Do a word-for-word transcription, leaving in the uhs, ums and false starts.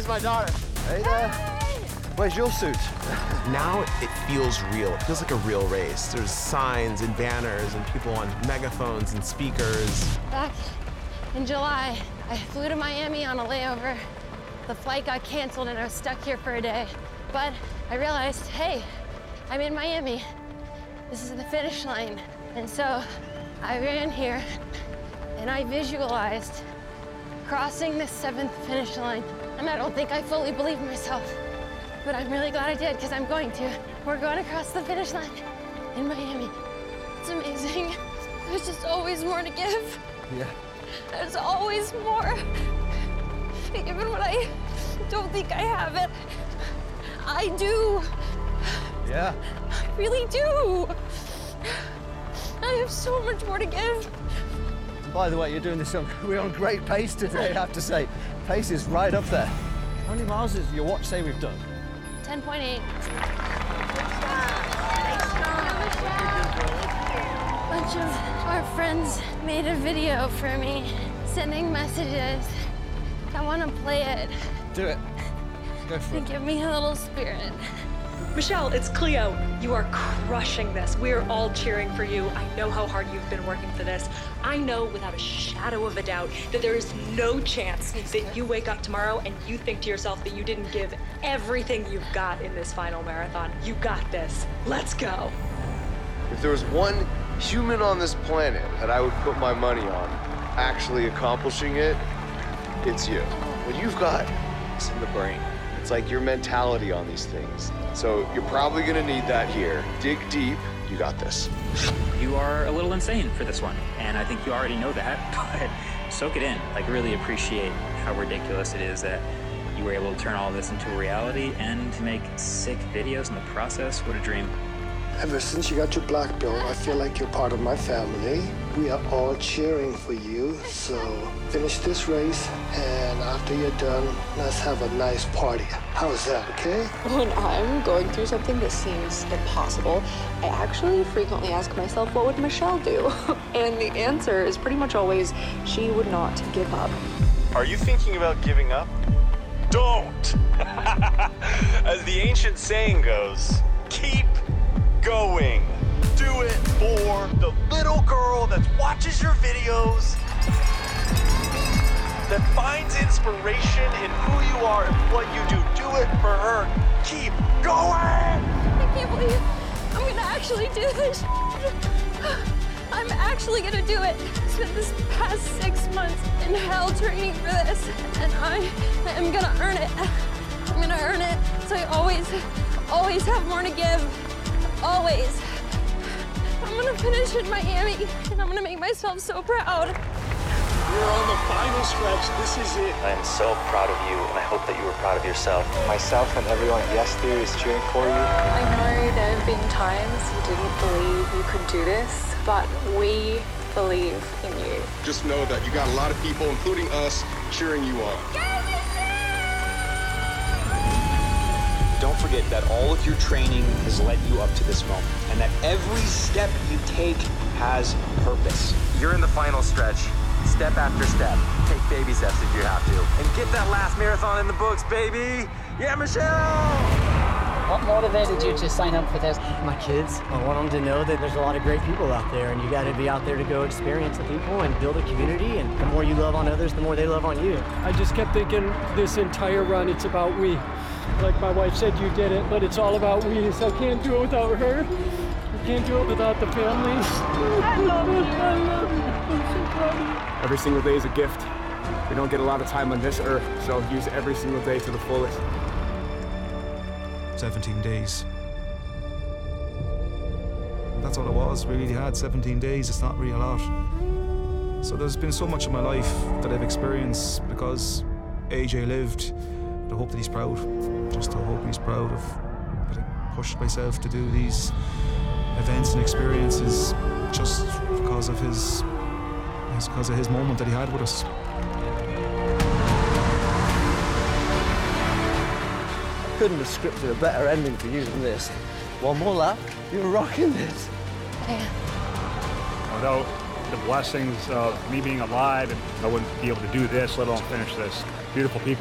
is my daughter. Hey there. Hey! Where's your suit? Now it feels real. It feels like a real race. There's signs and banners and people on megaphones and speakers. Back in July, I flew to Miami on a layover. The flight got canceled and I was stuck here for a day. But I realized, hey, I'm in Miami. This is the finish line. And so I ran here and I visualized crossing the seventh finish line. And I don't think I fully believe myself, but I'm really glad I did because I'm going to. We're going across the finish line in Miami. It's amazing. There's just always more to give. Yeah. There's always more. Even when I don't think I have it, I do. Yeah. I really do. I have so much more to give. By the way, you're doing this on, we're on great pace today, I have to say. Pace is right up there. How many miles does your watch say we've done? ten point eight. A bunch of our friends made a video for me, sending messages. I want to play it. Do it. Go for To it. give me a little spirit. Michelle, it's Cleo. You are crushing this. We're all cheering for you. I know how hard you've been working for this. I know without a shadow of a doubt that there is no chance that you wake up tomorrow and you think to yourself that you didn't give everything you've got in this final marathon. You got this. Let's go. If there was one human on this planet that I would put my money on actually accomplishing it, it's you. What you've got is in the brain. It's like your mentality on these things. So you're probably gonna need that here. Dig deep, you got this. You are a little insane for this one, and I think you already know that, but soak it in. Like, really appreciate how ridiculous it is that you were able to turn all this into a reality and to make sick videos in the process. What a dream. Ever since you got your black belt, I feel like you're part of my family. We are all cheering for you, so finish this race, and after you're done, let's have a nice party. How's that, okay? When I'm going through something that seems impossible, I actually frequently ask myself, what would Michelle do? And the answer is pretty much always, she would not give up. Are you thinking about giving up? Don't! As the ancient saying goes, keep going. Do it for the little girl that watches your videos, that finds inspiration in who you are and what you do. Do it for her. Keep going! I can't believe I'm gonna actually do this. I'm actually gonna do it. I spent this past six months in hell training for this, and I am gonna earn it. I'm gonna earn it, so I always, always have more to give. Always. I'm gonna finish in Miami, and I'm gonna make myself so proud. We're on the final stretch. This is it. I am so proud of you, and I hope that you were proud of yourself. Myself and everyone at Yes Theory is cheering for you. I know there have been times you didn't believe you could do this, but we believe in you. Just know that you got a lot of people, including us, cheering you on. Don't forget that all of your training has led you up to this moment, and that every step you take has purpose. You're in the final stretch. Step after step. Take baby steps if you have to. And get that last marathon in the books, baby! Yeah, Michelle! What motivated you to sign up for this? My kids. I want them to know that there's a lot of great people out there, and you got to be out there to go experience the people and build a community, and the more you love on others, the more they love on you. I just kept thinking this entire run, it's about we. Like my wife said, you did it, but it's all about we, so I can't do it without her. I can't do it without the families. I love it, I love it. I'm so proud of you. Every single day is a gift. We don't get a lot of time on this earth, so use every single day to the fullest. seventeen days. That's all it was. We really had seventeen days. It's not really a lot. So there's been so much of my life that I've experienced because A J lived. I hope that he's proud. Just to hope he's proud of that I pushed myself to do these events and experiences just because of his, just because of his moment that he had with us. I couldn't have scripted a better ending for you than this. One more lap, you're rocking this. Yeah. Without the blessings of me being alive, I wouldn't be able to do this, let alone finish this. Beautiful people.